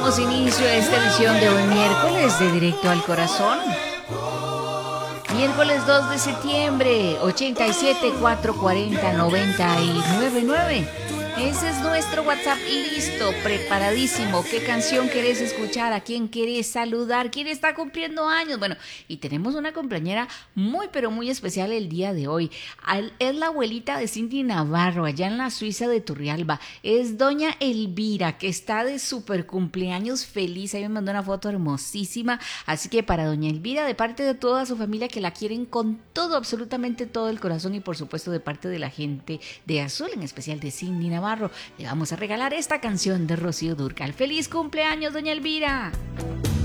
Damos inicio a esta edición de hoy miércoles de Directo al Corazón. Miércoles 2 de septiembre, 87-440-999. Ese es nuestro WhatsApp, listo, preparadísimo. ¿Qué canción querés escuchar? ¿A quién querés saludar? ¿Quién está cumpliendo años? Bueno, y tenemos una compañera muy, pero muy especial el día de hoy. Es la abuelita de Cindy Navarro, allá en la Suiza de Turrialba. Es doña Elvira, que está de súper cumpleaños feliz. Ahí me mandó una foto hermosísima. Así que para doña Elvira, de parte de toda su familia que la quieren con todo, absolutamente todo el corazón, y por supuesto de parte de la gente de Azul, en especial de Cindy Navarro, le vamos a regalar esta canción de Rocío Dúrcal. ¡Feliz cumpleaños, doña Elvira!